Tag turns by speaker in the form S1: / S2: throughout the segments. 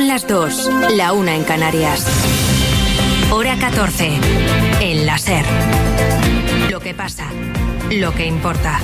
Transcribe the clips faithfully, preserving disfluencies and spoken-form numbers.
S1: las dos, la una en Canarias. Hora catorce, en la SER. Lo que pasa, lo que importa.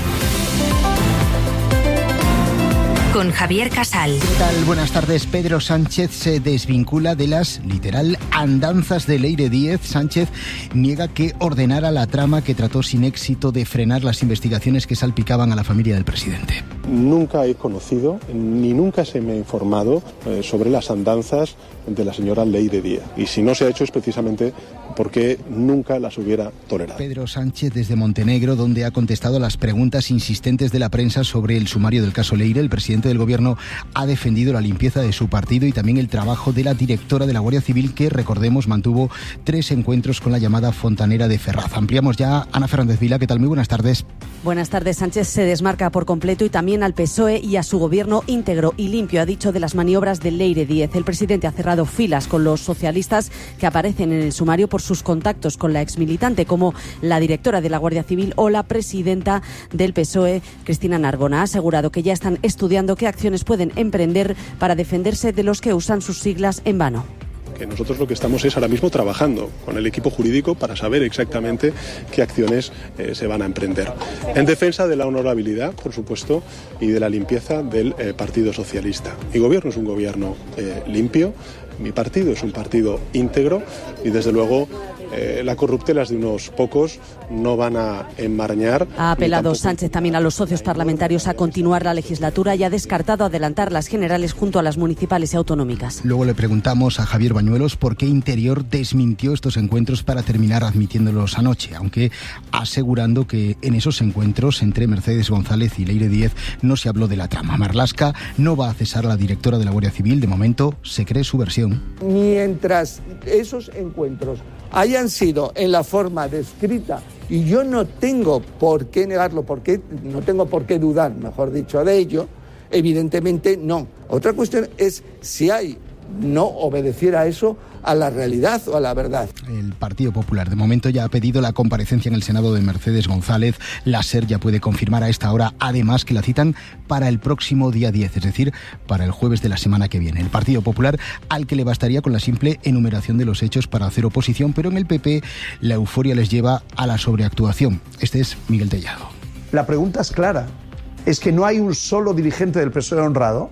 S1: Con Javier Casal.
S2: ¿Qué tal? Buenas tardes. Pedro Sánchez se desvincula de las, literal, andanzas de Leire Díez. Sánchez niega que ordenara la trama que trató sin éxito de frenar las investigaciones que salpicaban a la familia del presidente.
S3: Nunca he conocido, ni nunca se me ha informado eh, sobre las andanzas de la señora Leire Díez. Y si no se ha hecho es precisamente porque nunca las hubiera tolerado.
S2: Pedro Sánchez desde Montenegro, donde ha contestado a las preguntas insistentes de la prensa sobre el sumario del caso Leire. El presidente del gobierno ha defendido la limpieza de su partido y también el trabajo de la directora de la Guardia Civil, que, recordemos, mantuvo tres encuentros con la llamada Fontanera de Ferraz. Ampliamos ya. Ana Fernández Vila, ¿qué tal? Muy buenas tardes.
S4: Buenas tardes. Sánchez se desmarca por completo y también al P S O E y a su gobierno íntegro y limpio, ha dicho de las maniobras de Leire Díez. El presidente ha cerrado filas con los socialistas que aparecen en el sumario por sus contactos con la exmilitante, como la directora de la Guardia Civil o la presidenta del P S O E, Cristina Narbona. Ha asegurado que ya están estudiando qué acciones pueden emprender para defenderse de los que usan sus siglas en vano.
S3: Que nosotros lo que estamos es ahora mismo trabajando con el equipo jurídico para saber exactamente qué acciones eh, se van a emprender. En defensa de la honorabilidad, por supuesto, y de la limpieza del eh, Partido Socialista. Mi gobierno es un gobierno eh, limpio, mi partido es un partido íntegro y, desde luego, Eh, la corruptelas de unos pocos no van a enmarañar.
S4: Ha apelado Sánchez también a los socios parlamentarios a continuar la legislatura y ha descartado adelantar las generales junto a las municipales y autonómicas.
S2: Luego le preguntamos a Javier Bañuelos por qué Interior desmintió estos encuentros para terminar admitiéndolos anoche, aunque asegurando que en esos encuentros entre Mercedes González y Leire Díez no se habló de la trama. Marlaska no va a cesar a la directora de la Guardia Civil. De momento se cree su versión.
S5: Mientras esos encuentros hayan sido en la forma descrita, y yo no tengo por qué negarlo, porque no tengo por qué dudar, mejor dicho, de ello, evidentemente no. Otra cuestión es si hay no obedeciera a eso, a la realidad o a la verdad.
S2: El Partido Popular de momento ya ha pedido la comparecencia en el Senado de Mercedes González. La SER ya puede confirmar a esta hora, además, que la citan para el próximo día diez, es decir, para el jueves de la semana que viene. El Partido Popular, al que le bastaría con la simple enumeración de los hechos para hacer oposición, pero en el P P la euforia les lleva a la sobreactuación. Este es Miguel Tellado.
S6: La pregunta es clara. ¿Es que no hay un solo dirigente del P S O E honrado?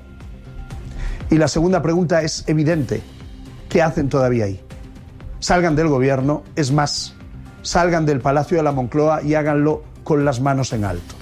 S6: Y la segunda pregunta es evidente. ¿Qué hacen todavía ahí? Salgan del gobierno, es más, salgan del Palacio de la Moncloa y háganlo con las manos en alto.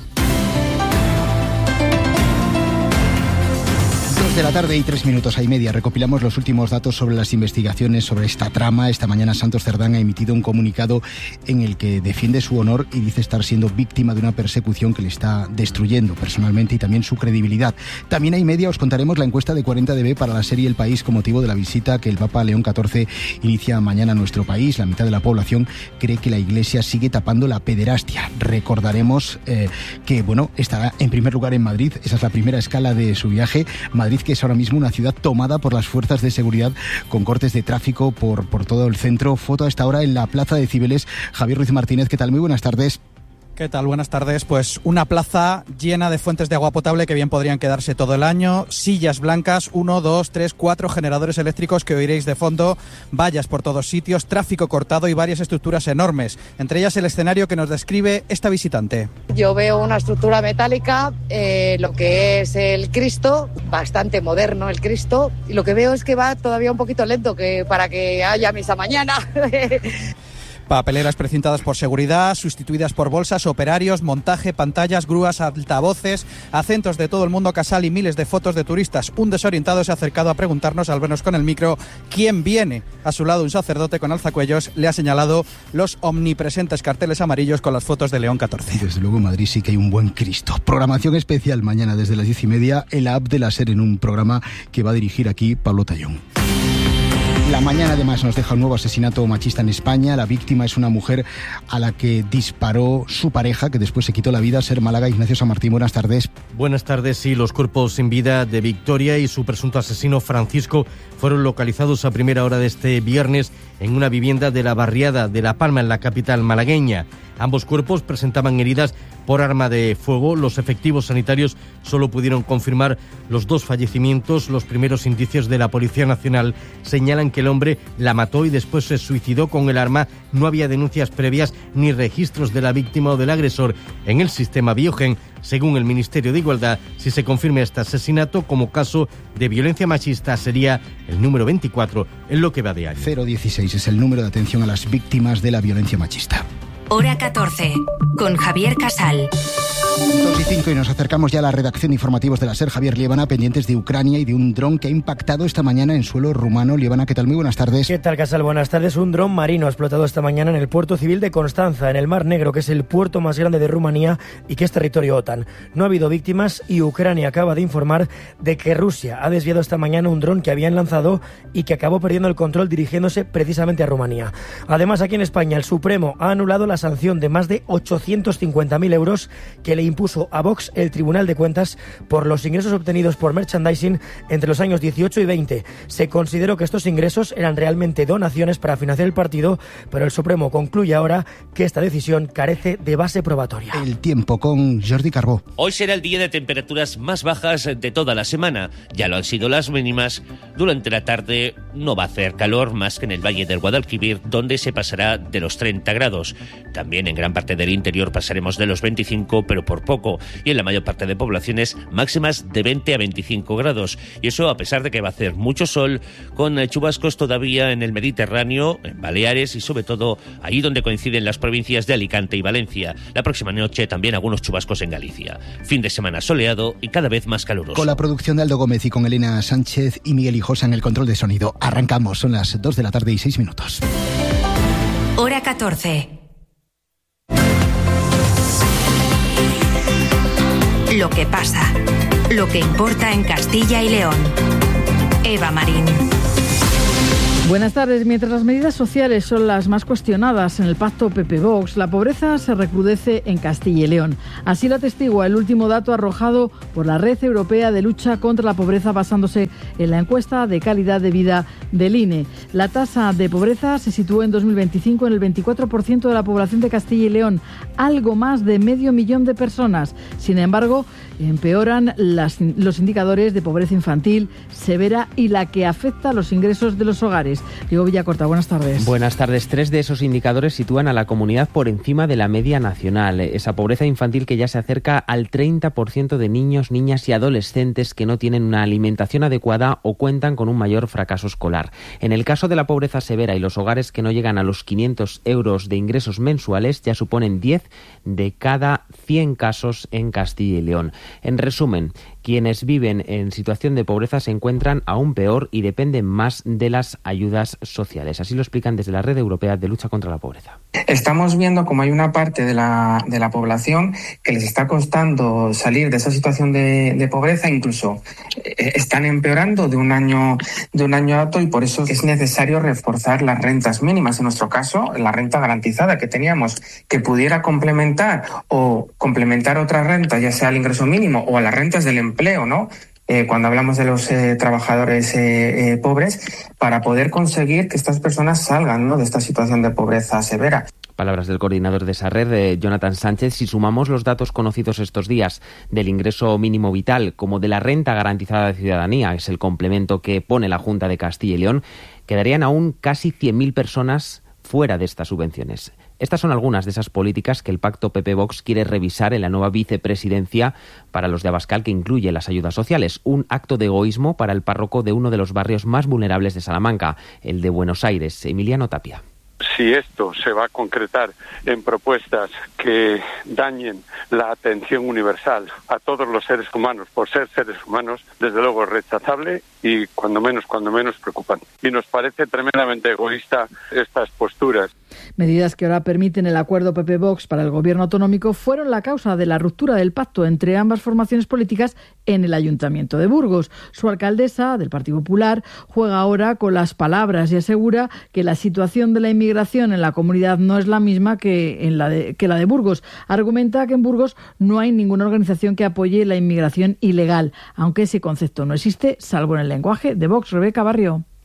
S2: De la tarde y tres minutos y media recopilamos los últimos datos sobre las investigaciones sobre esta trama. Esta mañana Santos Cerdán ha emitido un comunicado en el que defiende su honor y dice estar siendo víctima de una persecución que le está destruyendo personalmente y también su credibilidad. También hay media os contaremos la encuesta de cuarenta D B para la serie El País con motivo de la visita que el Papa León catorce inicia mañana a nuestro país. La mitad de la población cree que la Iglesia sigue tapando la pederastia. Recordaremos eh, que bueno estará en primer lugar en Madrid. Esa es la primera escala de su viaje. Madrid, que es ahora mismo una ciudad tomada por las fuerzas de seguridad con cortes de tráfico por, por todo el centro. Foto a esta hora en la Plaza de Cibeles. Javier Ruiz Martínez, ¿qué tal? Muy buenas tardes.
S7: ¿Qué tal? Buenas tardes. Pues una plaza llena de fuentes de agua potable que bien podrían quedarse todo el año, sillas blancas, uno, dos, tres, cuatro generadores eléctricos que oiréis de fondo, vallas por todos sitios, tráfico cortado y varias estructuras enormes, entre ellas el escenario que nos describe esta visitante.
S8: Yo veo una estructura metálica, eh, lo que es el Cristo, bastante moderno el Cristo, y lo que veo es que va todavía un poquito lento que para que haya misa mañana.
S7: Papeleras precintadas por seguridad, sustituidas por bolsas, operarios, montaje, pantallas, grúas, altavoces, acentos de todo el mundo casal y miles de fotos de turistas. Un desorientado se ha acercado a preguntarnos al vernos con el micro quién viene. A su lado un sacerdote con alzacuellos le ha señalado los omnipresentes carteles amarillos con las fotos de León catorce.
S2: Desde luego en Madrid sí que hay un buen Cristo. Programación especial mañana desde las diez y media en la app de la SER en un programa que va a dirigir aquí Pablo Tallón. La mañana además nos deja un nuevo asesinato machista en España. La víctima es una mujer a la que disparó su pareja, que después se quitó la vida. Ser Málaga, Ignacio San Martín, buenas tardes.
S9: Buenas tardes. Sí, los cuerpos sin vida de Victoria y su presunto asesino Francisco fueron localizados a primera hora de este viernes en una vivienda de la barriada de La Palma, en la capital malagueña. Ambos cuerpos presentaban heridas por arma de fuego. Los efectivos sanitarios solo pudieron confirmar los dos fallecimientos. Los primeros indicios de la Policía Nacional señalan que el hombre la mató y después se suicidó con el arma. No había denuncias previas ni registros de la víctima o del agresor en el sistema Biogen. Según el Ministerio de Igualdad, si se confirma este asesinato como caso de violencia machista, sería el número veinticuatro en lo que va de año.
S2: cero dieciséis es el número de atención a las víctimas de la violencia machista.
S1: Hora catorce, con Javier Casal.
S2: dos y cinco y nos acercamos ya a la redacción de informativos de la SER. Javier Liébana, pendientes de Ucrania y de un dron que ha impactado esta mañana en suelo rumano. Liébana, ¿qué tal? Muy buenas tardes.
S10: ¿Qué tal, Casal? Buenas tardes. Un dron marino ha explotado esta mañana en el puerto civil de Constanza, en el Mar Negro, que es el puerto más grande de Rumanía y que es territorio OTAN. No ha habido víctimas y Ucrania acaba de informar de que Rusia ha desviado esta mañana un dron que habían lanzado y que acabó perdiendo el control dirigiéndose precisamente a Rumanía. Además, aquí en España, el Supremo ha anulado la sanción de más de ochocientos cincuenta mil euros que le impuso a Vox el Tribunal de Cuentas por los ingresos obtenidos por merchandising entre los años dieciocho y veinte. Se consideró que estos ingresos eran realmente donaciones para financiar el partido, pero el Supremo concluye ahora que esta decisión carece de base probatoria.
S2: El tiempo con Jordi Carbó.
S11: Hoy será el día de temperaturas más bajas de toda la semana. Ya lo han sido las mínimas. Durante la tarde no va a hacer calor más que en el Valle del Guadalquivir, donde se pasará de los treinta grados. También en gran parte del interior pasaremos de los veinticinco, pero por poco. Y en la mayor parte de poblaciones máximas de veinte a veinticinco grados. Y eso a pesar de que va a hacer mucho sol, con chubascos todavía en el Mediterráneo, en Baleares y sobre todo ahí donde coinciden las provincias de Alicante y Valencia. La próxima noche también algunos chubascos en Galicia. Fin de semana soleado y cada vez más caluroso.
S2: Con la producción de Aldo Gómez y con Elena Sánchez y Miguel Hijosa en el control de sonido. Arrancamos, son las dos de la tarde y seis minutos.
S1: Hora catorce. Lo que pasa, lo que importa en Castilla y León. Eva Marín.
S12: Buenas tardes. Mientras las medidas sociales son las más cuestionadas en el pacto P P-Vox, la pobreza se recrudece en Castilla y León. Así lo atestigua el último dato arrojado por la Red Europea de Lucha contra la Pobreza basándose en la encuesta de calidad de vida del I N E. La tasa de pobreza se situó en dos mil veinticinco en el veinticuatro por ciento de la población de Castilla y León, algo más de medio millón de personas. Sin embargo, empeoran las, los indicadores de pobreza infantil severa y la que afecta a los ingresos de los hogares. Diego Villacorta, buenas tardes.
S13: Buenas tardes. Tres de esos indicadores sitúan a la comunidad por encima de la media nacional. Esa pobreza infantil que ya se acerca al treinta por ciento de niños, niñas y adolescentes que no tienen una alimentación adecuada o cuentan con un mayor fracaso escolar. En el caso de la pobreza severa y los hogares que no llegan a los quinientos euros de ingresos mensuales, ya suponen diez de cada cien casos en Castilla y León. En resumen, quienes viven en situación de pobreza se encuentran aún peor y dependen más de las ayudas sociales. Así lo explican desde la Red Europea de Lucha contra la Pobreza.
S14: Estamos viendo como hay una parte de la, de la población que les está costando salir de esa situación de, de pobreza, incluso eh, están empeorando de un año de un año a otro, y por eso es necesario reforzar las rentas mínimas. En nuestro caso, la renta garantizada que teníamos, que pudiera complementar o complementar otra renta, ya sea el ingreso mínimo o a las rentas del empleo, ¿no? Eh, cuando hablamos de los eh, trabajadores eh, eh, pobres, para poder conseguir que estas personas salgan, ¿no?, de esta situación de pobreza severa.
S13: Palabras del coordinador de esa red, eh, Jonathan Sánchez. Si sumamos los datos conocidos estos días del ingreso mínimo vital como de la renta garantizada de ciudadanía, es el complemento que pone la Junta de Castilla y León, quedarían aún casi cien mil personas fuera de estas subvenciones. Estas son algunas de esas políticas que el pacto P P-Vox quiere revisar en la nueva vicepresidencia para los de Abascal, que incluye las ayudas sociales. Un acto de egoísmo para el párroco de uno de los barrios más vulnerables de Salamanca, el de Buenos Aires, Emiliano Tapia.
S15: Si esto se va a concretar en propuestas que dañen la atención universal a todos los seres humanos por ser seres humanos, desde luego es rechazable y cuando menos, cuando menos preocupante. Y nos parece tremendamente egoísta estas posturas.
S12: Medidas que ahora permiten el acuerdo P P-Vox para el gobierno autonómico fueron la causa de la ruptura del pacto entre ambas formaciones políticas en el Ayuntamiento de Burgos. Su alcaldesa, del Partido Popular, juega ahora con las palabras y asegura que la situación de la inmigración en la comunidad no es la misma que, en la de, que la de Burgos. Argumenta que en Burgos no hay ninguna organización que apoye la inmigración ilegal, aunque ese concepto no existe, salvo en el lenguaje de Vox. Rebeca Barrio.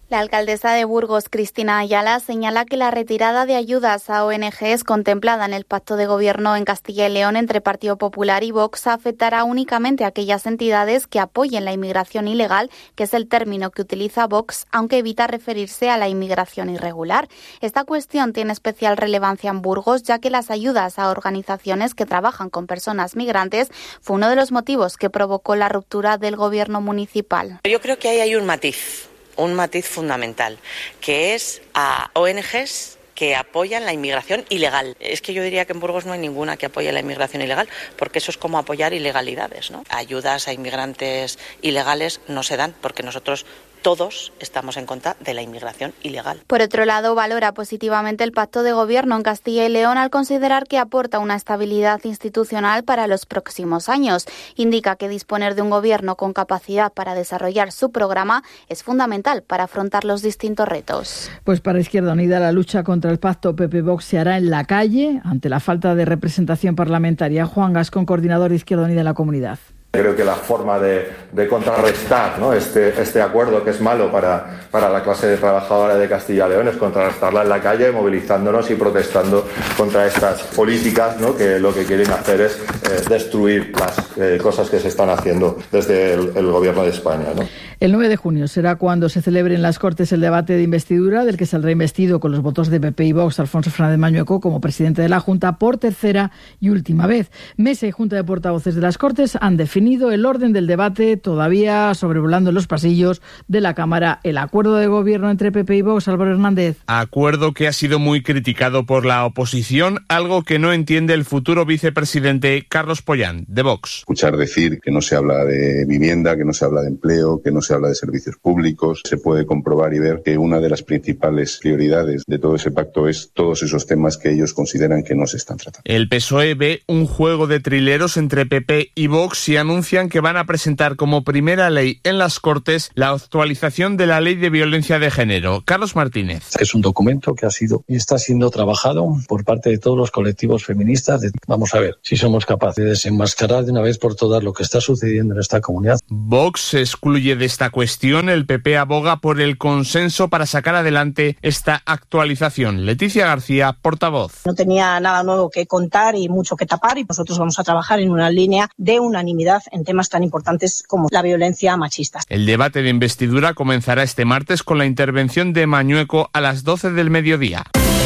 S16: La alcaldesa de Burgos, Cristina Ayala, señala que la retirada de ayudas a O N Ges contemplada en el pacto de gobierno en Castilla y León entre Partido Popular y Vox afectará únicamente a aquellas entidades que apoyen la inmigración ilegal, que es el término que utiliza Vox, aunque evita referirse a la inmigración irregular. Esta cuestión tiene especial relevancia en Burgos, ya que las ayudas a organizaciones que trabajan con personas migrantes fue uno de los motivos que provocó la ruptura del gobierno municipal.
S17: Yo creo que ahí hay un matiz. un matiz fundamental, que es a O N Ges que apoyan la inmigración ilegal. Es que yo diría que en Burgos no hay ninguna que apoye la inmigración ilegal, porque eso es como apoyar ilegalidades, ¿no? Ayudas a inmigrantes ilegales no se dan, porque nosotros todos estamos en contra de la inmigración ilegal.
S16: Por otro lado, valora positivamente el pacto de gobierno en Castilla y León al considerar que aporta una estabilidad institucional para los próximos años. Indica que disponer de un gobierno con capacidad para desarrollar su programa es fundamental para afrontar los distintos retos.
S12: Pues para Izquierda Unida la lucha contra el pacto P P-Vox se hará en la calle ante la falta de representación parlamentaria. Juan Gascón, coordinador de Izquierda Unida en la comunidad.
S18: Creo que la forma de, de contrarrestar, ¿no?, este, este acuerdo que es malo para, para la clase trabajadora de Castilla y León es contrarrestarla en la calle, movilizándonos y protestando contra estas políticas, ¿no?, que lo que quieren hacer es eh, destruir las eh, cosas que se están haciendo desde el, el Gobierno de España, ¿no?
S12: El nueve de junio será cuando se celebre en las Cortes el debate de investidura, del que saldrá investido con los votos de P P y Vox Alfonso Fernández Mañueco como presidente de la Junta por tercera y última vez. Mesa y Junta de Portavoces de las Cortes han definido el orden del debate, todavía sobrevolando en los pasillos de la Cámara el acuerdo de gobierno entre P P y Vox. Álvaro Hernández.
S19: Acuerdo que ha sido muy criticado por la oposición, algo que no entiende el futuro vicepresidente Carlos Pollán, de Vox.
S20: Escuchar decir que no se habla de vivienda, que no se habla de empleo, que no se habla de servicios públicos. Se puede comprobar y ver que una de las principales prioridades de todo ese pacto es todos esos temas que ellos consideran que no se están tratando.
S19: El P S O E ve un juego de trileros entre P P y Vox y anuncian que van a presentar como primera ley en las Cortes la actualización de la Ley de Violencia de Género. Carlos Martínez.
S21: Es un documento que ha sido y está siendo trabajado por parte de todos los colectivos feministas. Vamos a ver si somos capaces de desenmascarar de una vez por todas lo que está sucediendo en esta comunidad.
S19: Vox se excluye de esta cuestión. El P P aboga por el consenso para sacar adelante esta actualización. Leticia García, portavoz.
S22: No tenía nada nuevo que contar y mucho que tapar, y nosotros vamos a trabajar en una línea de unanimidad en temas tan importantes como la violencia machista.
S19: El debate de investidura comenzará este martes con la intervención de Mañueco a las doce del mediodía.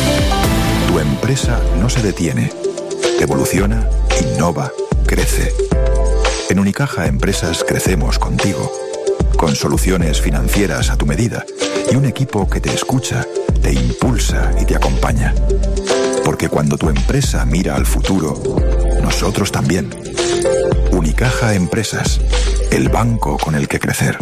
S23: Tu empresa no se detiene. Evoluciona, innova, crece. En Unicaja Empresas crecemos contigo, con soluciones financieras a tu medida y un equipo que te escucha, te impulsa y te acompaña. Porque cuando tu empresa mira al futuro, nosotros también. Unicaja Empresas, el banco con el que crecer.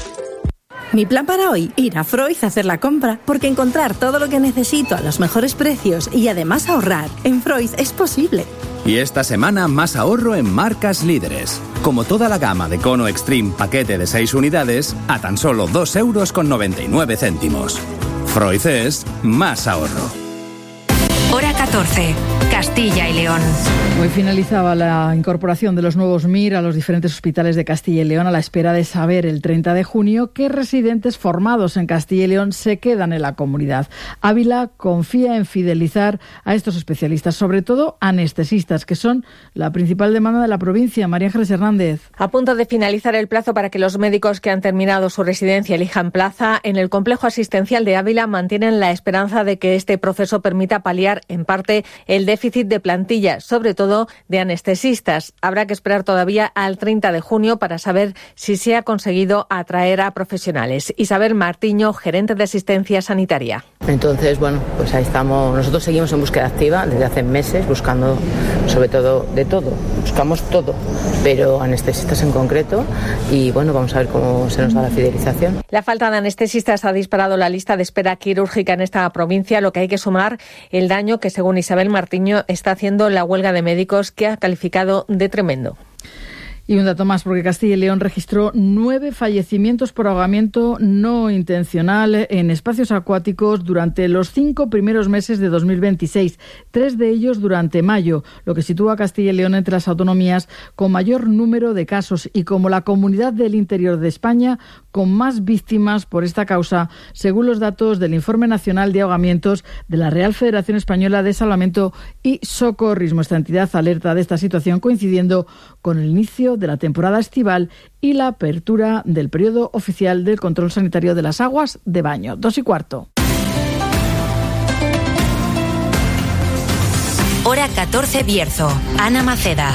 S24: Mi plan para hoy, ir a Freud a hacer la compra, porque encontrar todo lo que necesito a los mejores precios y además ahorrar en Freud es posible.
S25: Y esta semana más ahorro en marcas líderes. Como toda la gama de Cono Extreme paquete de seis unidades a tan solo dos euros con noventa y nueve céntimos. Freud es más ahorro.
S1: Hora catorce, Castilla y León.
S12: Hoy finalizaba la incorporación de los nuevos M I R a los diferentes hospitales de Castilla y León a la espera de saber el treinta de junio qué residentes formados en Castilla y León se quedan en la comunidad. Ávila confía en fidelizar a estos especialistas, sobre todo anestesistas, que son la principal demanda de la provincia. María Ángeles Hernández.
S26: A punto de finalizar el plazo para que los médicos que han terminado su residencia elijan plaza, en el complejo asistencial de Ávila mantienen la esperanza de que este proceso permita paliar en parte el déficit de plantilla, sobre todo de anestesistas. Habrá que esperar todavía al treinta de junio para saber si se ha conseguido atraer a profesionales. Isabel Martiño, gerente de asistencia sanitaria.
S27: Entonces, bueno, pues ahí estamos. Nosotros seguimos en búsqueda activa desde hace meses, buscando sobre todo de todo. Buscamos todo, pero anestesistas en concreto, y bueno, vamos a ver cómo se nos da la fidelización.
S26: La falta de anestesistas ha disparado la lista de espera quirúrgica en esta provincia, lo que hay que sumar el daño que, según Isabel Martiño, está haciendo la huelga de médicos, que ha calificado de tremendo.
S12: Y un dato más, porque Castilla y León registró nueve fallecimientos por ahogamiento no intencional en espacios acuáticos durante los cinco primeros meses de dos mil veintiséis, tres de ellos durante mayo, lo que sitúa a Castilla y León entre las autonomías con mayor número de casos y como la comunidad del interior de España con más víctimas por esta causa, según los datos del Informe Nacional de Ahogamientos de la Real Federación Española de Salvamento y Socorrismo. Esta entidad alerta de esta situación coincidiendo con el inicio de la temporada estival y la apertura del periodo oficial del control sanitario de las aguas de baño. Dos y cuarto.
S1: Hora catorce, Bierzo. Ana Maceda.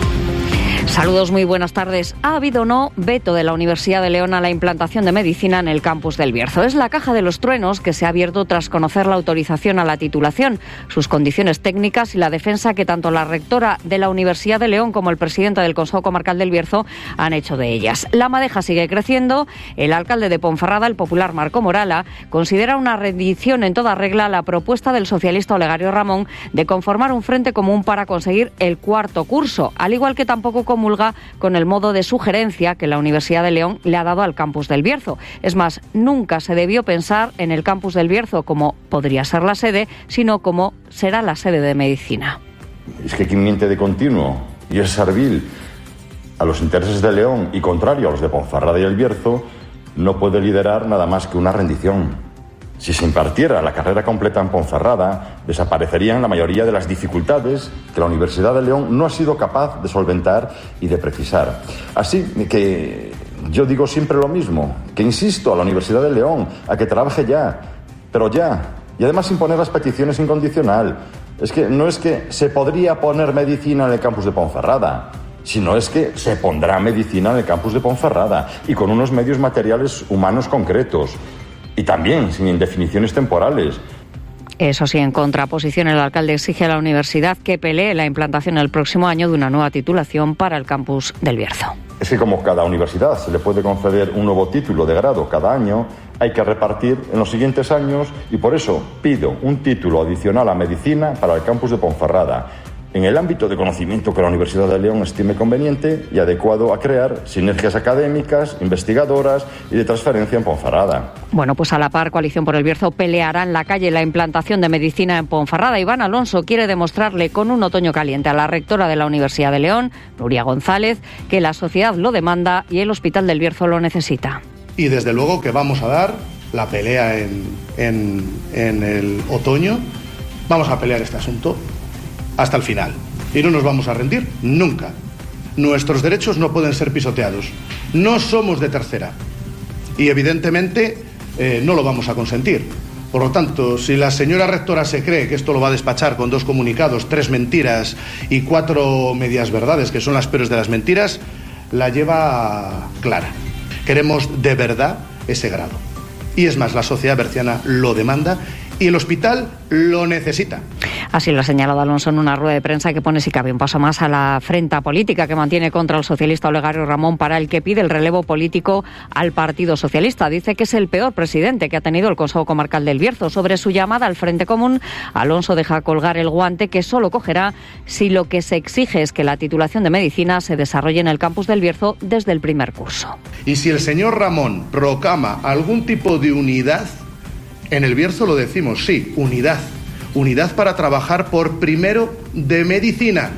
S3: Saludos, muy buenas tardes. ¿Ha habido o no veto de la Universidad de León a la implantación de medicina en el campus del Bierzo? Es la caja de los truenos que se ha abierto tras conocer la autorización a la titulación, sus condiciones técnicas y la defensa que tanto la rectora de la Universidad de León como el presidente del Consejo Comarcal del Bierzo han hecho de ellas. La madeja sigue creciendo. El alcalde de Ponferrada, el popular Marco Morala, considera una rendición en toda regla la propuesta del socialista Olegario Ramón de conformar un frente común para conseguir el cuarto curso, al igual que tampoco comulga con el modo de sugerencia que la Universidad de León le ha dado al campus del Bierzo. Es más, nunca se debió pensar en el campus del Bierzo como podría ser la sede, sino como será la sede de medicina.
S4: Es que quien miente de continuo y es servil a los intereses de León y contrario a los de Ponferrada y el Bierzo, no puede liderar nada más que una rendición. Si se impartiera la carrera completa en Ponferrada, desaparecerían la mayoría de las dificultades que la Universidad de León no ha sido capaz de solventar y de precisar. Así que yo digo siempre lo mismo, que insisto a la Universidad de León a que trabaje ya, pero ya, y además sin poner las peticiones incondicional. Es que no es que se podría poner medicina en el campus de Ponferrada, sino es que se pondrá medicina en el campus de Ponferrada y con unos medios materiales humanos concretos. Y también sin indefiniciones temporales.
S3: Eso sí, en contraposición, el alcalde exige a la universidad que pelee la implantación el próximo año de una nueva titulación para el campus del Bierzo.
S4: Es que como cada universidad se le puede conceder un nuevo título de grado cada año, hay que repartir en los siguientes años y por eso pido un título adicional a medicina para el campus de Ponferrada, en el ámbito de conocimiento que la Universidad de León estime conveniente y adecuado a crear sinergias académicas, investigadoras y de transferencia en Ponferrada.
S3: Bueno, pues a la par, Coalición por el Bierzo peleará en la calle la implantación de medicina en Ponferrada. Iván Alonso quiere demostrarle con un otoño caliente a la rectora de la Universidad de León, Nuria González, que la sociedad lo demanda y el Hospital del Bierzo lo necesita.
S5: Y desde luego que vamos a dar la pelea en, en, en el otoño. Vamos a pelear este asunto hasta el final. Y no nos vamos a rendir nunca. Nuestros derechos no pueden ser pisoteados. No somos de tercera. Y evidentemente eh, no lo vamos a consentir. Por lo tanto, si la señora rectora se cree que esto lo va a despachar con dos comunicados, tres mentiras y cuatro medias verdades, que son las peores de las mentiras, la lleva clara. Queremos de verdad ese grado. Y es más, la sociedad berciana lo demanda y el hospital lo necesita.
S3: Así lo ha señalado Alonso en una rueda de prensa que pone, si cabe, un paso más a la afrenta política que mantiene contra el socialista Olegario Ramón, para el que pide el relevo político al Partido Socialista. Dice que es el peor presidente que ha tenido el Consejo Comarcal del Bierzo. Sobre su llamada al Frente Común, Alonso deja colgar el guante que solo cogerá si lo que se exige es que la titulación de medicina se desarrolle en el campus del Bierzo desde el primer curso.
S5: Y si el señor Ramón proclama algún tipo de unidad, en el Bierzo lo decimos, sí, unidad. Unidad para trabajar por primero de medicina.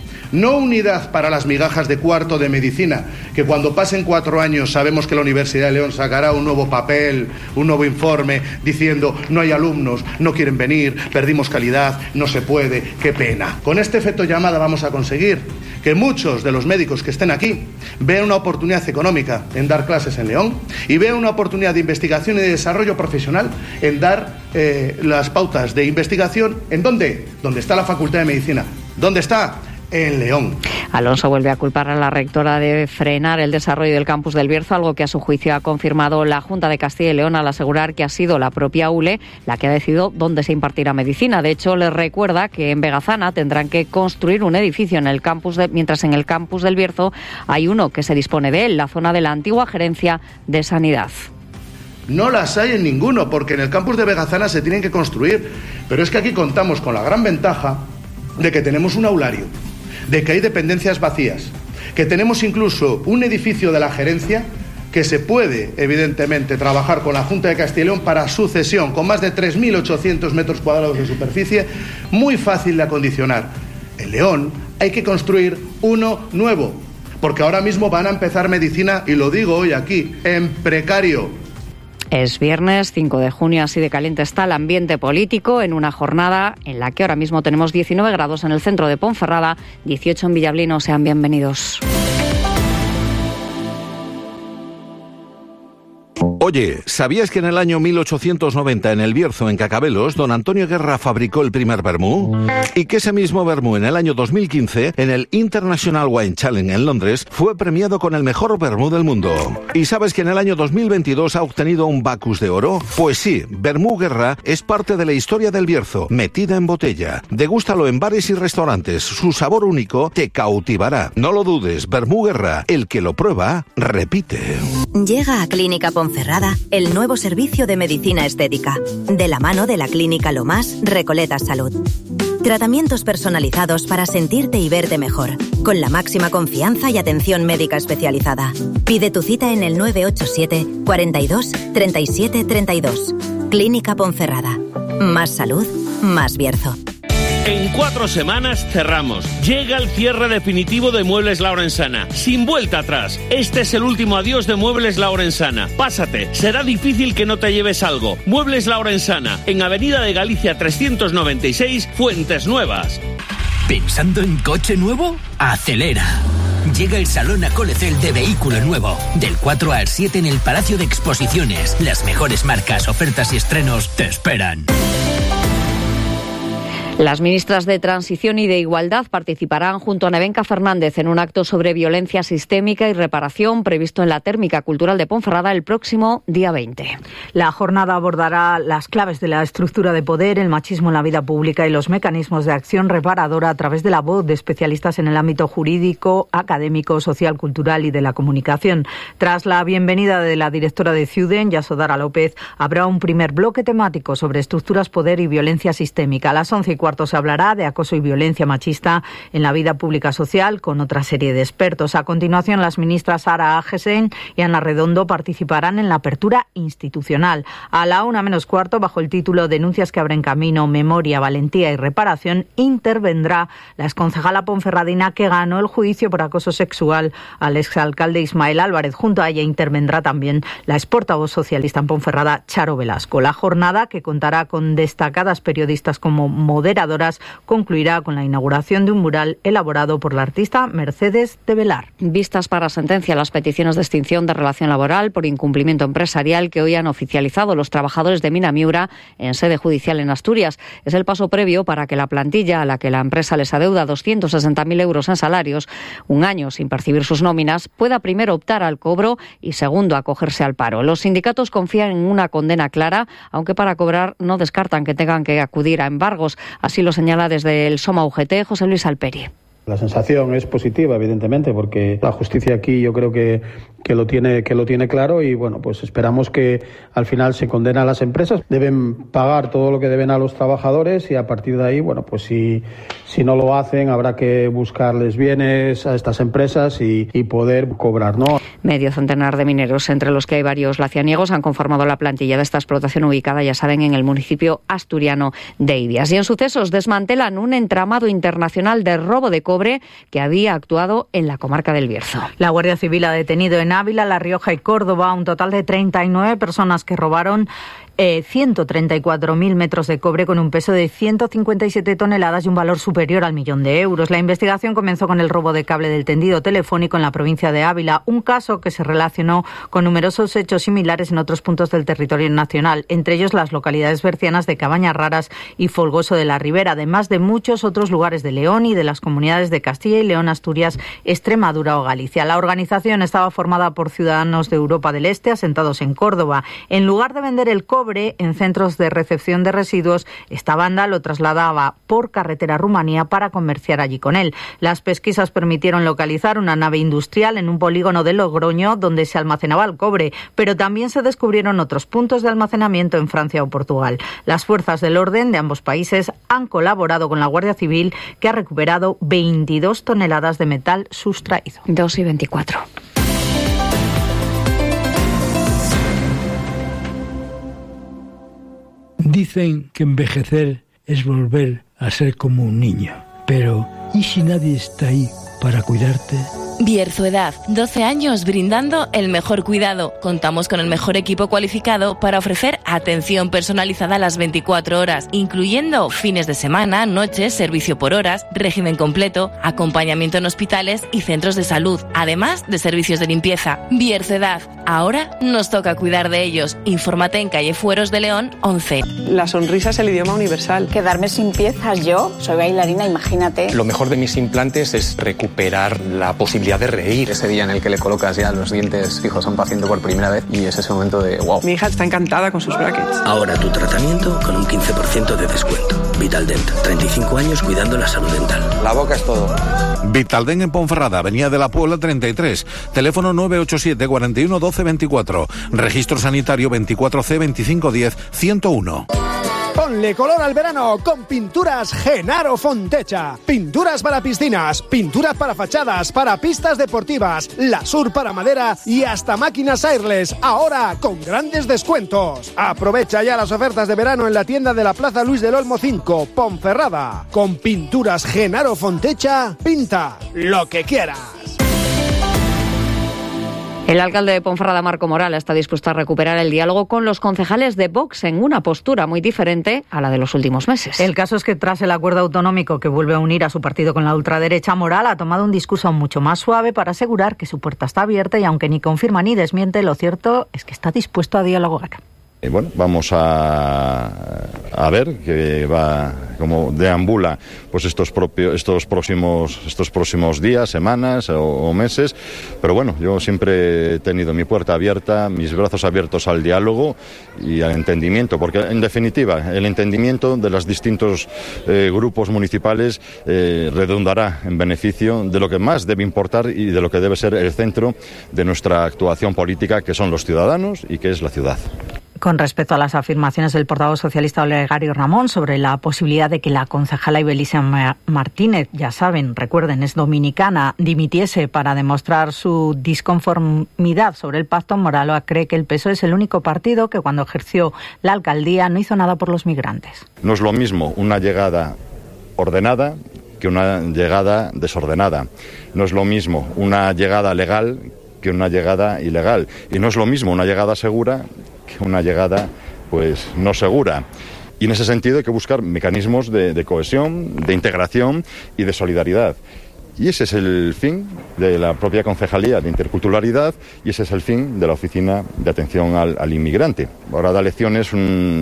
S5: No unidad para las migajas de cuarto de medicina, que cuando pasen cuatro años sabemos que la Universidad de León sacará un nuevo papel, un nuevo informe, diciendo no hay alumnos, no quieren venir, perdimos calidad, no se puede, qué pena. Con este efecto llamada vamos a conseguir que muchos de los médicos que estén aquí vean una oportunidad económica en dar clases en León y vean una oportunidad de investigación y de desarrollo profesional en dar eh, las pautas de investigación. ¿En dónde? ¿Dónde está la Facultad de Medicina? ¿Dónde está? En León.
S3: Alonso vuelve a culpar a la rectora de frenar el desarrollo del campus del Bierzo, algo que a su juicio ha confirmado la Junta de Castilla y León al asegurar que ha sido la propia U L E la que ha decidido dónde se impartirá medicina. De hecho, les recuerda que en Vegazana tendrán que construir un edificio en el campus de, mientras en el campus del Bierzo hay uno que se dispone de él, la zona de la antigua Gerencia de Sanidad.
S5: No las hay en ninguno, porque en el campus de Vegazana se tienen que construir. Pero es que aquí contamos con la gran ventaja de que tenemos un aulario, de que hay dependencias vacías, que tenemos incluso un edificio de la gerencia que se puede, evidentemente, trabajar con la Junta de Castilla y León para su cesión, con más de tres mil ochocientos metros cuadrados de superficie, muy fácil de acondicionar. En León hay que construir uno nuevo, porque ahora mismo van a empezar medicina, y lo digo hoy aquí, en precario.
S3: Es viernes cinco de junio, así de caliente está el ambiente político en una jornada en la que ahora mismo tenemos diecinueve grados en el centro de Ponferrada, dieciocho en Villablino. Sean bienvenidos.
S2: Oye, ¿sabías que en el año mil ochocientos noventa en el Bierzo, en Cacabelos, don Antonio Guerra fabricó el primer vermú? Y que ese mismo vermú en el año dos mil quince, en el International Wine Challenge en Londres, fue premiado con el mejor vermú del mundo? ¿Y sabes que en el año dos mil veintidós ha obtenido un Bacchus de oro? Pues sí, Vermú Guerra es parte de la historia del Bierzo, metida en botella. Degústalo en bares y restaurantes, su sabor único te cautivará. No lo dudes, Vermú Guerra, el que lo prueba, repite.
S1: Llega a Clínica Ponferrada el nuevo servicio de medicina estética, de la mano de la Clínica Lomás Recoleta Salud. Tratamientos personalizados para sentirte y verte mejor, con la máxima confianza y atención médica especializada. Pide tu cita en el nueve ocho siete, cuarenta y dos, treinta y siete, treinta y dos. Clínica Ponferrada. Más salud, más Bierzo.
S6: En cuatro semanas cerramos. Llega el cierre definitivo de Muebles La Orensana. Sin vuelta atrás. Este es el último adiós de Muebles La Orensana. Pásate. Será difícil que no te lleves algo. Muebles La Orensana. En Avenida de Galicia trescientos noventa y seis, Fuentes Nuevas.
S7: ¿Pensando en coche nuevo? ¡Acelera! Llega el Salón Acolecel de Vehículo Nuevo. Del cuatro al siete en el Palacio de Exposiciones. Las mejores marcas, ofertas y estrenos te esperan.
S3: Las ministras de Transición y de Igualdad participarán junto a Nevenka Fernández en un acto sobre violencia sistémica y reparación previsto en la Térmica Cultural de Ponferrada el próximo día veinte.
S8: La jornada abordará las claves de la estructura de poder, el machismo en la vida pública y los mecanismos de acción reparadora a través de la voz de especialistas en el ámbito jurídico, académico, social, cultural y de la comunicación. Tras la bienvenida de la directora de Ciuden, Yasodara López, habrá un primer bloque temático sobre estructuras, poder y violencia sistémica. A las once y cuarto se hablará de acoso y violencia machista en la vida pública social con otra serie de expertos. A continuación, las ministras Sara Agesen y Ana Redondo participarán en la apertura institucional. A la una menos cuarto, bajo el título Denuncias que abren camino, memoria, valentía y reparación, intervendrá la exconcejala ponferradina que ganó el juicio por acoso sexual al exalcalde Ismael Álvarez. Junto a ella intervendrá también la exportavoz socialista en Ponferrada, Charo Velasco. La jornada, que contará con destacadas periodistas como moderadoras, concluirá con la inauguración de un mural elaborado por la artista Mercedes de Velar.
S3: Vistas para sentencia las peticiones de extinción de relación laboral por incumplimiento empresarial que hoy han oficializado los trabajadores de Mina Miura en sede judicial en Asturias. Es el paso previo para que la plantilla, a la que la empresa les adeuda doscientos sesenta mil euros en salarios, un año sin percibir sus nóminas, pueda primero optar al cobro y segundo acogerse al paro. Los sindicatos confían en una condena clara, aunque para cobrar no descartan que tengan que acudir a embargos. Así lo señala desde el SOMA U G T José Luis Alperi.
S9: La sensación es positiva, evidentemente, porque la justicia aquí yo creo que, que lo tiene que lo tiene claro y bueno, pues esperamos que al final se condena a las empresas. Deben pagar todo lo que deben a los trabajadores y a partir de ahí, bueno, pues si, si no lo hacen habrá que buscarles bienes a estas empresas y, y poder cobrar, ¿no?
S3: Medio centenar de mineros, entre los que hay varios lacianiegos, han conformado la plantilla de esta explotación ubicada, ya saben, en el municipio asturiano de Ibias. Y en sucesos desmantelan un entramado internacional de robo de cobre que había actuado en la comarca del Bierzo.
S8: La Guardia Civil ha detenido en Ávila, La Rioja y Córdoba un total de treinta y nueve personas que robaron eh, ciento treinta y cuatro mil metros de cobre con un peso de ciento cincuenta y siete toneladas y un valor superior al millón de euros. La investigación comenzó con el robo de cable del tendido telefónico en la provincia de Ávila, un caso que se relacionó con numerosos hechos similares en otros puntos del territorio nacional, entre ellos las localidades bercianas de Cabañas Raras y Folgoso de la Ribera, además de muchos otros lugares de León y de las comunidades de Castilla y León, Asturias, Extremadura o Galicia. La organización estaba formada por ciudadanos de Europa del Este asentados en Córdoba. En lugar de vender el cobre en centros de recepción de residuos, esta banda lo trasladaba por carretera a Rumanía para comerciar allí con él. Las pesquisas permitieron localizar una nave industrial en un polígono de Logroño donde se almacenaba el cobre, pero también se descubrieron otros puntos de almacenamiento en Francia o Portugal. Las fuerzas del orden de ambos países han colaborado con la Guardia Civil, que ha recuperado veinte veintidós toneladas de metal sustraído.
S3: dos y veinticuatro.
S10: Dicen que envejecer es volver a ser como un niño, pero ¿y si nadie está ahí para cuidarte?
S11: Bierzo-Edad, doce años brindando el mejor cuidado. Contamos con el mejor equipo cualificado para ofrecer atención personalizada a las veinticuatro horas, incluyendo fines de semana, noches, servicio por horas, régimen completo, acompañamiento en hospitales y centros de salud, además de servicios de limpieza. Bierzo-Edad, ahora nos toca cuidar de ellos. Infórmate en calle Fueros de León once.
S13: La sonrisa es el idioma universal.
S14: Quedarme sin piezas yo, soy bailarina, imagínate.
S15: Lo mejor de mis implantes es recuperar la posibilidad de reír.
S16: Ese día en el que le colocas ya los dientes fijos a un paciente por primera vez y es ese momento de wow.
S13: Mi hija está encantada con sus brackets.
S17: Ahora tu tratamiento con un quince por ciento de descuento. Vitaldent, treinta y cinco años cuidando la salud dental.
S16: La boca es todo.
S2: Vitaldent en Ponferrada, Avenida de la Puebla treinta y tres. Teléfono nueve ocho siete, cuarenta y uno, doce veinticuatro. Registro sanitario veinticuatro C veinticinco diez ciento uno.
S28: Ponle color al verano con Pinturas Genaro Fontecha. Pinturas para piscinas, pinturas para fachadas, para pistas deportivas, Lasur para madera y hasta máquinas airless. Ahora con grandes descuentos. Aprovecha ya las ofertas de verano en la tienda de la Plaza Luis del Olmo cinco, Ponferrada. Con Pinturas Genaro Fontecha, pinta lo que quieras.
S3: El alcalde de Ponferrada, Marco Moral, está dispuesto a recuperar el diálogo con los concejales de Vox en una postura muy diferente a la de los últimos meses.
S8: El caso es que tras el acuerdo autonómico que vuelve a unir a su partido con la ultraderecha, Moral ha tomado un discurso mucho más suave para asegurar que su puerta está abierta y aunque ni confirma ni desmiente, lo cierto es que está dispuesto a dialogar.
S4: Eh, bueno, vamos a, a ver que va como deambula pues estos propios estos próximos estos próximos días, semanas o, o meses, pero bueno, yo siempre he tenido mi puerta abierta, mis brazos abiertos al diálogo y al entendimiento, porque en definitiva el entendimiento de los distintos eh, grupos municipales eh, redundará en beneficio de lo que más debe importar y de lo que debe ser el centro de nuestra actuación política, que son los ciudadanos y que es la ciudad.
S8: Con respecto a las afirmaciones del portavoz socialista Olegario Ramón sobre la posibilidad de que la concejala Ibelicia Martínez, ya saben, recuerden, es dominicana, dimitiese para demostrar su disconformidad sobre el pacto, Moral cree que el P S O E es el único partido que cuando ejerció la alcaldía no hizo nada por los migrantes.
S4: No es lo mismo una llegada ordenada que una llegada desordenada. No es lo mismo una llegada legal que una llegada ilegal. Y no es lo mismo una llegada segura que una llegada pues no segura. Y en ese sentido hay que buscar mecanismos de, de cohesión, de integración y de solidaridad. Y ese es el fin de la propia Concejalía de Interculturalidad y ese es el fin de la Oficina de Atención al, al Inmigrante. Ahora da lecciones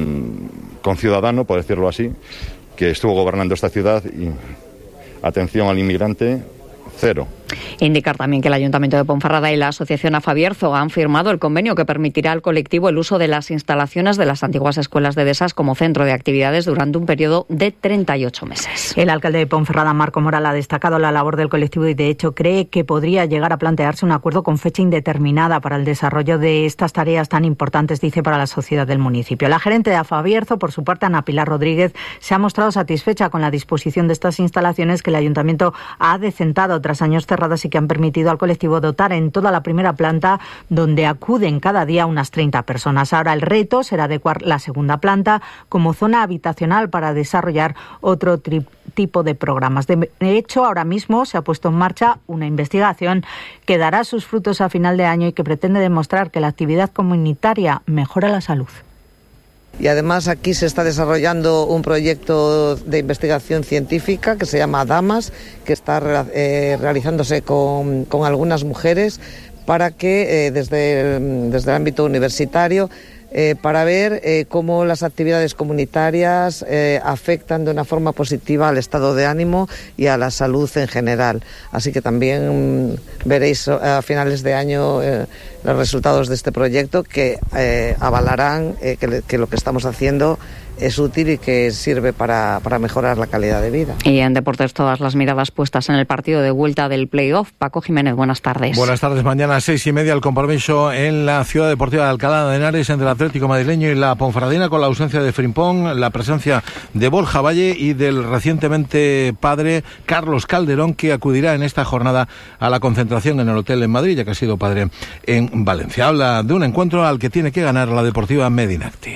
S4: un conciudadano, por decirlo así, que estuvo gobernando esta ciudad y atención al inmigrante, cero.
S3: Indicar también que el Ayuntamiento de Ponferrada y la Asociación A F A Bierzo han firmado el convenio que permitirá al colectivo el uso de las instalaciones de las antiguas escuelas de Desas como centro de actividades durante un periodo de treinta y ocho meses.
S8: El alcalde de Ponferrada, Marco Moral, ha destacado la labor del colectivo y de hecho cree que podría llegar a plantearse un acuerdo con fecha indeterminada para el desarrollo de estas tareas tan importantes, dice, para la sociedad del municipio. La gerente de A F A Bierzo, por su parte, Ana Pilar Rodríguez, se ha mostrado satisfecha con la disposición de estas instalaciones que el Ayuntamiento ha adecentado tras años cerradas y que han permitido al colectivo dotar en toda la primera planta, donde acuden cada día unas treinta personas. Ahora el reto será adecuar la segunda planta como zona habitacional para desarrollar otro tri- tipo de programas. De hecho, ahora mismo se ha puesto en marcha una investigación que dará sus frutos a final de año y que pretende demostrar que la actividad comunitaria mejora la salud.
S29: Y además aquí se está desarrollando un proyecto de investigación científica que se llama Damas, que está eh, realizándose con, con algunas mujeres para que eh, desde, el, desde el ámbito universitario eh, para ver eh, cómo las actividades comunitarias eh, afectan de una forma positiva al estado de ánimo y a la salud en general. Así que también veréis a finales de año eh, los resultados de este proyecto que eh, avalarán eh, que, que lo que estamos haciendo es útil y que sirve para, para mejorar la calidad de vida.
S3: Y en deportes todas las miradas puestas en el partido de vuelta del play-off. Paco Jiménez, buenas tardes.
S18: Buenas tardes. Mañana a seis y media el compromiso en la Ciudad Deportiva de Alcalá de Henares entre el Atlético madrileño y la Ponferradina, con la ausencia de Frimpong, la presencia de Borja Valle y del recientemente padre Carlos Calderón, que acudirá en esta jornada a la concentración en el hotel en Madrid, ya que ha sido padre en Valencia. Habla de un encuentro al que tiene que ganar la Deportiva Medinacti.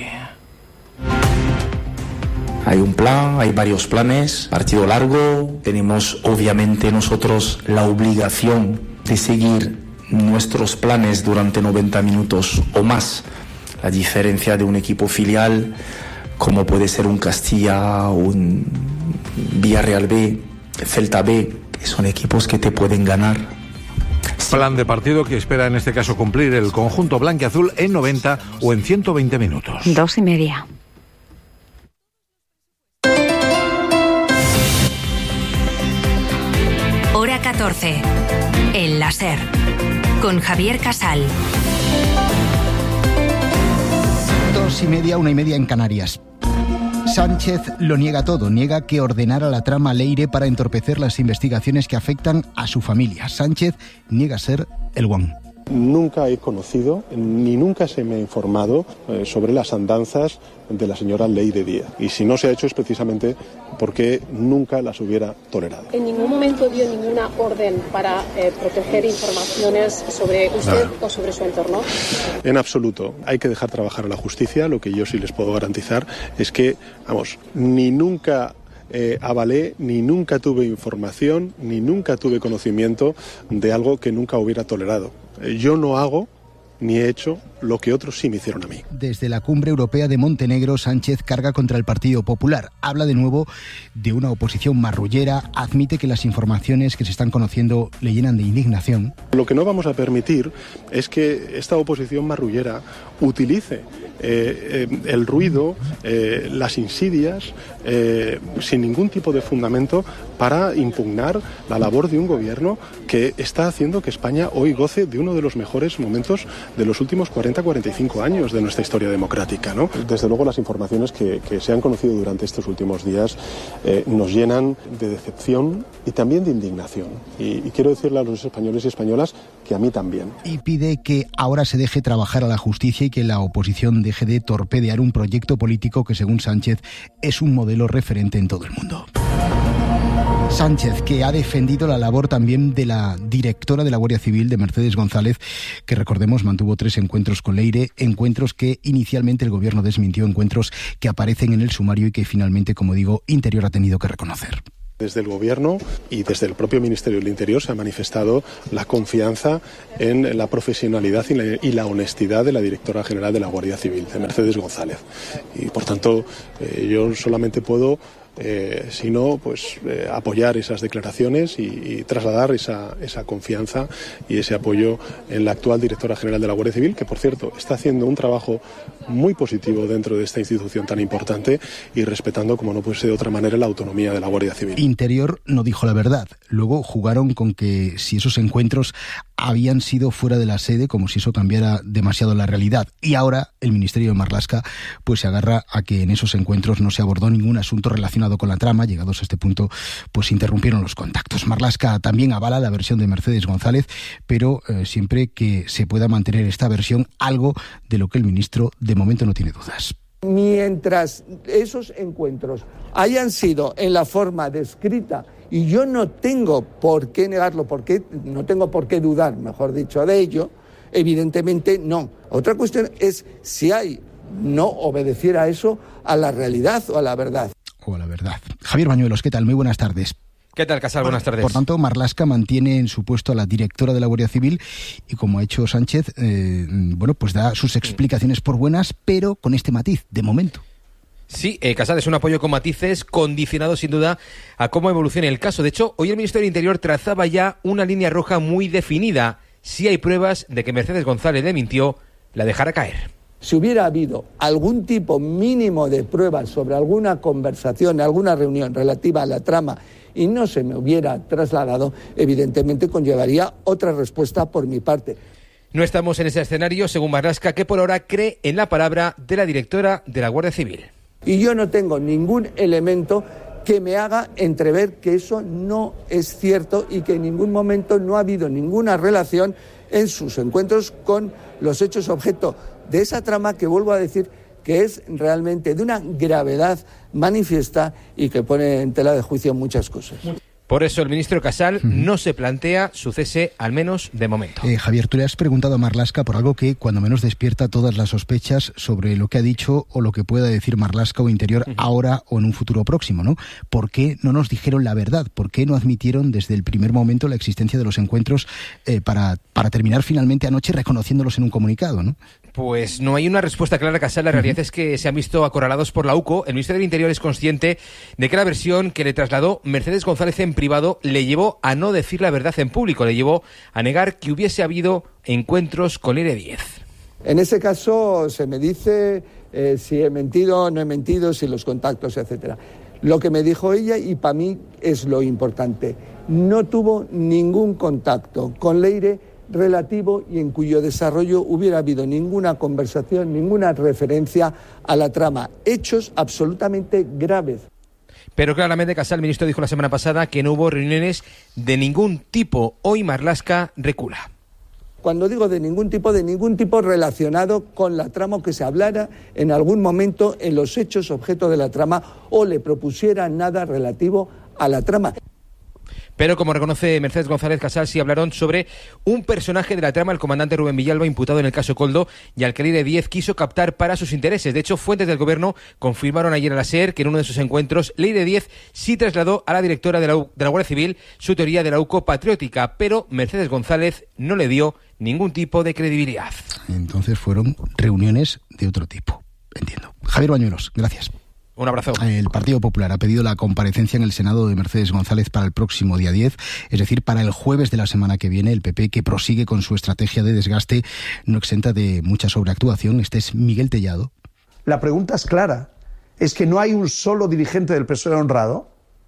S19: Hay un plan, hay varios planes, partido largo, tenemos obviamente nosotros la obligación de seguir nuestros planes durante noventa minutos o más. La diferencia de un equipo filial, como puede ser un Castilla, un Villarreal B, Celta B, que son equipos que te pueden ganar.
S18: Plan de partido que espera en este caso cumplir el conjunto blanquiazul en noventa o en ciento veinte minutos.
S3: Dos y media.
S20: Hora catorce. El láser. Con Javier Casal.
S21: Dos y media, una y media en Canarias. Sánchez lo niega todo, niega que ordenara la trama Leire para entorpecer las investigaciones que afectan a su familia. Sánchez niega ser el guan.
S22: Nunca he conocido, ni nunca se me ha informado eh, sobre las andanzas de la señora Leire Díaz. Y si no se ha hecho es precisamente porque nunca las hubiera tolerado.
S23: ¿En ningún momento dio ninguna orden para eh, proteger informaciones sobre usted no. o sobre su entorno?
S22: En absoluto. Hay que dejar trabajar a la justicia. Lo que yo sí les puedo garantizar es que, vamos, ni nunca... Eh, avalé, ni nunca tuve información, ni nunca tuve conocimiento de algo que nunca hubiera tolerado. Eh, yo no hago ni he hecho lo que otros sí me hicieron a mí.
S21: Desde la Cumbre Europea de Montenegro, Sánchez carga contra el Partido Popular. Habla de nuevo de una oposición marrullera, admite que las informaciones que se están conociendo le llenan de indignación.
S22: Lo que no vamos a permitir es que esta oposición marrullera utilice eh, eh, el ruido, eh, las insidias, eh, sin ningún tipo de fundamento para impugnar la labor de un gobierno que está haciendo que España hoy goce de uno de los mejores momentos de los últimos cuarenta a cuarenta y cinco años de nuestra historia democrática, ¿no? Desde luego las informaciones que, que se han conocido durante estos últimos días eh, nos llenan de decepción y también de indignación. Y, y quiero decirle a los españoles y españolas que a mí también.
S21: Y pide que ahora se deje trabajar a la justicia y que la oposición deje de torpedear un proyecto político que, según Sánchez, es un modelo referente en todo el mundo. Sánchez, que ha defendido la labor también de la directora de la Guardia Civil, de Mercedes González, que recordemos mantuvo tres encuentros con Leire, encuentros que inicialmente el gobierno desmintió, encuentros que aparecen en el sumario y que finalmente, como digo, Interior ha tenido que reconocer.
S22: Desde el Gobierno y desde el propio Ministerio del Interior se ha manifestado la confianza en la profesionalidad y la, y la honestidad de la directora general de la Guardia Civil, de Mercedes González. Y por tanto, eh, yo solamente puedo... Eh, sino pues eh, apoyar esas declaraciones y, y trasladar esa, esa confianza y ese apoyo en la actual directora general de la Guardia Civil, que por cierto está haciendo un trabajo muy positivo dentro de esta institución tan importante y respetando, como no puede ser de otra manera, la autonomía de la Guardia Civil.
S21: Interior no dijo la verdad. Luego jugaron con que si esos encuentros habían sido fuera de la sede, como si eso cambiara demasiado la realidad. Y ahora el Ministerio de Marlaska pues se agarra a que en esos encuentros no se abordó ningún asunto relacionado con la trama. Llegados a este punto, pues interrumpieron los contactos. Marlaska también avala la versión de Mercedes González, pero eh, siempre que se pueda mantener esta versión, algo de lo que el ministro de momento no tiene dudas.
S24: Mientras esos encuentros hayan sido en la forma descrita, y yo no tengo por qué negarlo, porque no tengo por qué dudar, mejor dicho, de ello, evidentemente no. Otra cuestión es si hay no obedeciera eso a la realidad o a la verdad.
S21: O a la verdad. Javier Bañuelos, ¿qué tal? Muy buenas tardes.
S25: ¿Qué tal, Casal? Buenas tardes.
S21: Por tanto, Marlaska mantiene en su puesto a la directora de la Guardia Civil y, como ha hecho Sánchez, eh, bueno, pues da sus explicaciones por buenas, pero con este matiz, de momento.
S25: Sí, eh, Casal, es un apoyo con matices, condicionado sin duda a cómo evolucione el caso. De hecho, hoy el Ministerio del Interior trazaba ya una línea roja muy definida. Si hay pruebas de que Mercedes González le mintió, la dejará caer.
S24: Si hubiera habido algún tipo mínimo de pruebas sobre alguna conversación, alguna reunión relativa a la trama y no se me hubiera trasladado, evidentemente conllevaría otra respuesta por mi parte.
S25: No estamos en ese escenario, según Marlaska, que por ahora cree en la palabra de la directora de la Guardia Civil.
S24: Y yo no tengo ningún elemento que me haga entrever que eso no es cierto y que en ningún momento no ha habido ninguna relación en sus encuentros con los hechos objeto de esa trama que, vuelvo a decir, que es realmente de una gravedad manifiesta y que pone en tela de juicio muchas cosas.
S25: Por eso el ministro Casal uh-huh. no se plantea su cese, al menos de momento.
S21: Eh, Javier, tú le has preguntado a Marlaska por algo que cuando menos despierta todas las sospechas sobre lo que ha dicho o lo que pueda decir Marlaska o Interior uh-huh. ahora o en un futuro próximo, ¿no? ¿Por qué no nos dijeron la verdad? ¿Por qué no admitieron desde el primer momento la existencia de los encuentros eh, para, para terminar finalmente anoche reconociéndolos en un comunicado, ¿no?
S25: Pues no hay una respuesta clara, Casal. La realidad uh-huh. es que se han visto acorralados por la U C O. El ministro del Interior es consciente de que la versión que le trasladó Mercedes González en privado le llevó a no decir la verdad en público, le llevó a negar que hubiese habido encuentros con Leire Díez.
S24: En ese caso se me dice eh, si he mentido, no he mentido, si los contactos, etcétera. Lo que me dijo ella, y para mí es lo importante, no tuvo ningún contacto con Leire relativo y en cuyo desarrollo hubiera habido ninguna conversación, ninguna referencia a la trama. Hechos absolutamente graves.
S25: Pero claramente Casal, el ministro, dijo la semana pasada que no hubo reuniones de ningún tipo. Hoy Marlaska recula.
S24: Cuando digo de ningún tipo, de ningún tipo relacionado con la trama, o que se hablara en algún momento en los hechos objeto de la trama o le propusiera nada relativo a la trama.
S25: Pero como reconoce Mercedes González, Casal, sí hablaron sobre un personaje de la trama, el comandante Rubén Villalba, imputado en el caso Coldo, y al que Leire Díez quiso captar para sus intereses. De hecho, fuentes del gobierno confirmaron ayer a la SER que en uno de sus encuentros Leire Díez sí trasladó a la directora de la, U- de la Guardia Civil su teoría de la U C O patriótica, pero Mercedes González no le dio ningún tipo de credibilidad.
S21: Entonces fueron reuniones de otro tipo, entiendo. Javier Bañuelos, gracias.
S25: Un abrazo.
S21: El Partido Popular ha pedido la comparecencia en el Senado de Mercedes González para el próximo día diez, es decir, para el jueves de la semana que viene. El P P, que prosigue con su estrategia de desgaste, no exenta de mucha sobreactuación. Este es Miguel Tellado.
S1: La pregunta es clara. ¿Es que no hay un solo dirigente del P S O E honrado?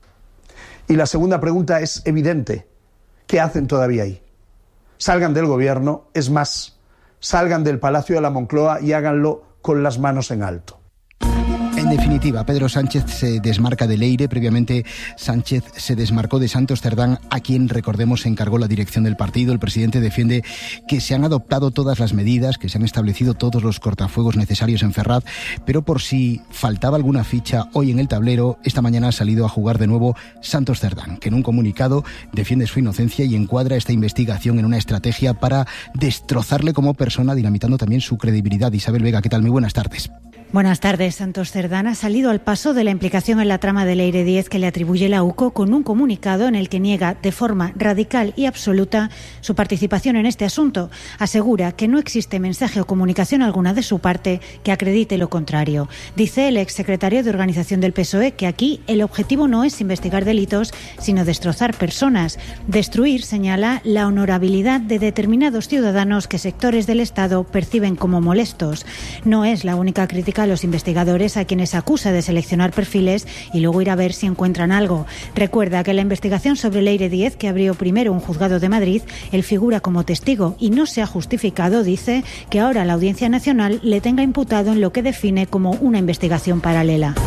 S1: Y la segunda pregunta es evidente. ¿Qué hacen todavía ahí? Salgan del gobierno, es más, salgan del Palacio de la Moncloa y háganlo con las manos en alto.
S21: En definitiva, Pedro Sánchez se desmarca de Leire. Previamente, Sánchez se desmarcó de Santos Cerdán, a quien, recordemos, encargó la dirección del partido. El presidente defiende que se han adoptado todas las medidas, que se han establecido todos los cortafuegos necesarios en Ferraz, pero por si faltaba alguna ficha hoy en el tablero, esta mañana ha salido a jugar de nuevo Santos Cerdán, que en un comunicado defiende su inocencia y encuadra esta investigación en una estrategia para destrozarle como persona, dinamitando también su credibilidad. Isabel Vega, ¿qué tal? Muy buenas tardes.
S5: Buenas tardes. Santos Cerdán ha salido al paso de la implicación en la trama de Leire Díez que le atribuye la U C O con un comunicado en el que niega de forma radical y absoluta su participación en este asunto. Asegura que no existe mensaje o comunicación alguna de su parte que acredite lo contrario. Dice el exsecretario de Organización del P S O E que aquí el objetivo no es investigar delitos, sino destrozar personas. Destruir, señala, la honorabilidad de determinados ciudadanos que sectores del Estado perciben como molestos. No es la única crítica a los investigadores, a quienes acusa de seleccionar perfiles y luego ir a ver si encuentran algo. Recuerda que en la investigación sobre Leire Díez, que abrió primero un juzgado de Madrid, él figura como testigo y no se ha justificado, dice, que ahora la Audiencia Nacional le tenga imputado en lo que define como una investigación paralela.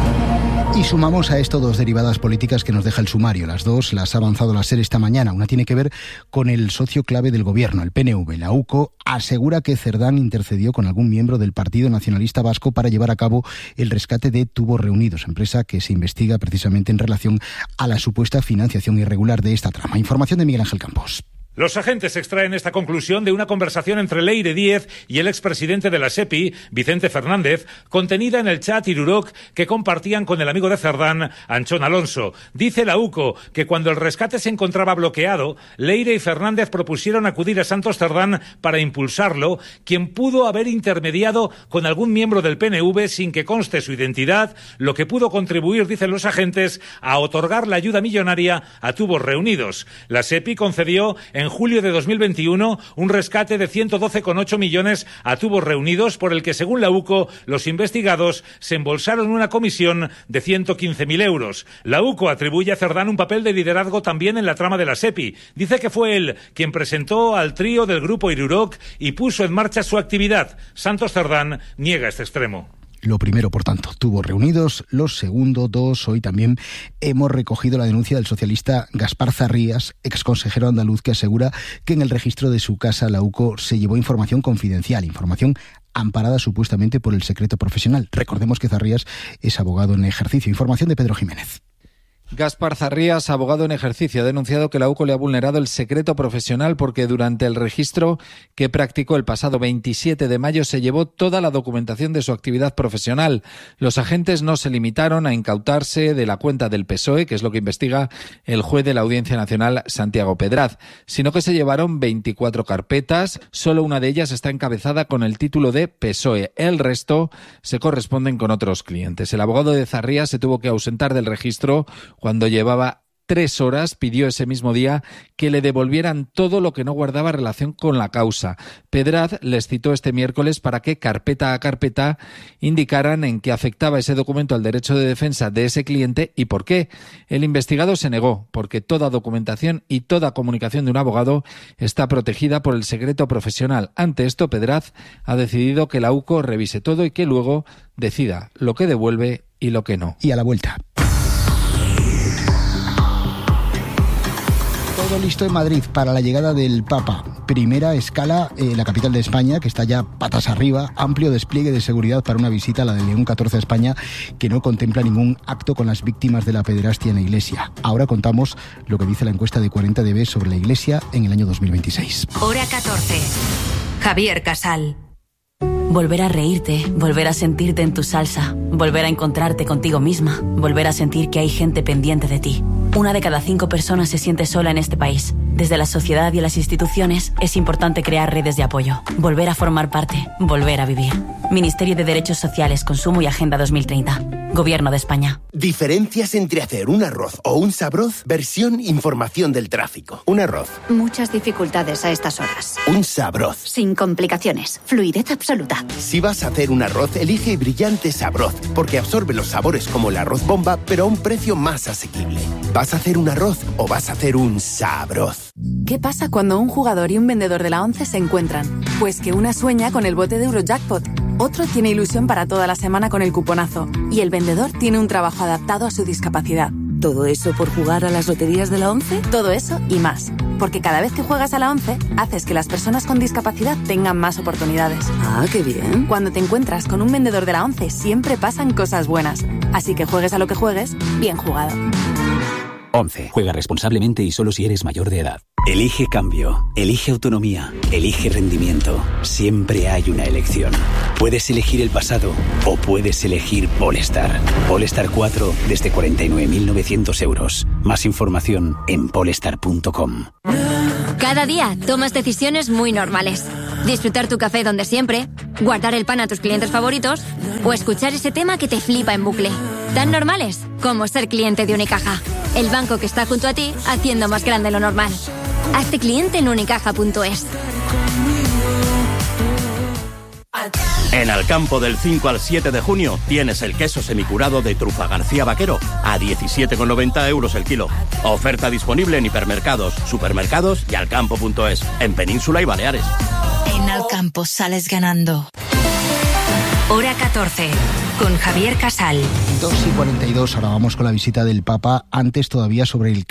S21: Y sumamos a esto dos derivadas políticas que nos deja el sumario. Las dos las ha avanzado la SER esta mañana. Una tiene que ver con el socio clave del gobierno, el P N V. La U C O asegura que Cerdán intercedió con algún miembro del Partido Nacionalista Vasco para llevar a cabo el rescate de Tubos Reunidos, empresa que se investiga precisamente en relación a la supuesta financiación irregular de esta trama. Información de Miguel Ángel Campos.
S6: Los agentes extraen esta conclusión de una conversación entre Leire Díez y el expresidente de la SEPI, Vicente Fernández, contenida en el chat Irurok que compartían con el amigo de Cerdán, Anchón Alonso. Dice la U C O que cuando el rescate se encontraba bloqueado, Leire y Fernández propusieron acudir a Santos Cerdán para impulsarlo, quien pudo haber intermediado con algún miembro del P N V sin que conste su identidad, lo que pudo contribuir, dicen los agentes, a otorgar la ayuda millonaria a Tubos Reunidos. La SEPI concedió en en julio de dos mil veintiuno un rescate de ciento doce coma ocho millones a tubos reunidos, por el que, según la UCO, los investigados se embolsaron una comisión de ciento quince mil euros. La UCO atribuye a Cerdán un papel de liderazgo también en la trama de la SEPI. Dice que fue él quien presentó al trío del grupo Iruroc y puso en marcha su actividad. Santos Cerdán niega este extremo.
S21: Lo primero, por tanto, tubos reunidos. Lo segundo, dos, hoy también hemos recogido la denuncia del socialista Gaspar Zarrías, exconsejero andaluz, que asegura que en el registro de su casa la UCO se llevó información confidencial, información amparada supuestamente por el secreto profesional. Recordemos que Zarrías es abogado en ejercicio. Información de Pedro Jiménez.
S7: Gaspar Zarrías, abogado en ejercicio, ha denunciado que la UCO le ha vulnerado el secreto profesional porque durante el registro que practicó el pasado veintisiete de mayo se llevó toda la documentación de su actividad profesional. Los agentes no se limitaron a incautarse de la cuenta del P S O E, que es lo que investiga el juez de la Audiencia Nacional, Santiago Pedraz, sino que se llevaron veinticuatro carpetas. Solo una de ellas está encabezada con el título de P S O E. El resto se corresponden con otros clientes. El abogado de Zarrías se tuvo que ausentar del registro cuando llevaba tres horas. Pidió ese mismo día que le devolvieran todo lo que no guardaba relación con la causa. Pedraz les citó este miércoles para que, carpeta a carpeta, indicaran en qué afectaba ese documento al derecho de defensa de ese cliente y por qué. El investigado se negó, porque toda documentación y toda comunicación de un abogado está protegida por el secreto profesional. Ante esto, Pedraz ha decidido que la UCO revise todo y que luego decida lo que devuelve y lo que no.
S21: Y a la vuelta. Todo listo en Madrid para la llegada del Papa. Primera escala en eh, la capital de España, que está ya patas arriba. Amplio despliegue de seguridad para una visita a la de León catorce a España, que no contempla ningún acto con las víctimas de la pederastia en la Iglesia. Ahora contamos lo que dice la encuesta de cuarenta D B sobre la Iglesia en el año dos mil veintiséis.
S20: Hora catorce. Javier Casal.
S9: Volver a reírte, volver a sentirte en tu salsa, volver a encontrarte contigo misma, volver a sentir que hay gente pendiente de ti. Una de cada cinco personas se siente sola en este país. Desde la sociedad y las instituciones es importante crear redes de apoyo, volver a formar parte, volver a vivir. Ministerio de Derechos Sociales, Consumo y Agenda dos mil treinta. Gobierno de España.
S10: Diferencias entre hacer un arroz o un sabroz. Versión información del tráfico. Un arroz.
S11: Muchas dificultades a estas horas.
S10: Un sabroz.
S11: Sin complicaciones. Fluidez absoluta.
S10: Si vas a hacer un arroz, elige Brillante Sabroz, porque absorbe los sabores como el arroz bomba, pero a un precio más asequible. ¿Vas a hacer un arroz o vas a hacer un sabroz?
S12: ¿Qué pasa cuando un jugador y un vendedor de la ONCE se encuentran? Pues que una sueña con el bote de Eurojackpot, otro tiene ilusión para toda la semana con el cuponazo y el vendedor tiene un trabajo adaptado a su discapacidad. ¿Todo eso por jugar a las loterías de la ONCE? Todo eso y más. Porque cada vez que juegas a la ONCE, haces que las personas con discapacidad tengan más oportunidades.
S11: Ah, qué bien.
S12: Cuando te encuentras con un vendedor de la ONCE, siempre pasan cosas buenas. Así que juegues a lo que juegues, bien jugado.
S14: ONCE. Juega responsablemente y solo si eres mayor de edad. Elige cambio, elige autonomía, elige rendimiento. Siempre hay una elección. Puedes elegir el pasado o puedes elegir Polestar. Polestar cuatro desde cuarenta y nueve mil novecientos euros. Más información en polestar punto com.
S15: Cada día tomas decisiones muy normales. Disfrutar tu café donde siempre, guardar el pan a tus clientes favoritos o escuchar ese tema que te flipa en bucle. Tan normales como ser cliente de Unicaja. El banco que está junto a ti haciendo más grande lo normal. Hazte cliente en unicaja punto es.
S26: En Alcampo del cinco al siete de junio tienes el queso semicurado de Trufa García Vaquero a diecisiete con noventa euros el kilo. Oferta disponible en hipermercados, supermercados y alcampo punto es, en Península y Baleares.
S20: En Alcampo sales ganando. Hora catorce, con Javier Casal.
S21: dos y cuarenta y dos, ahora vamos con la visita del Papa. Antes todavía sobre el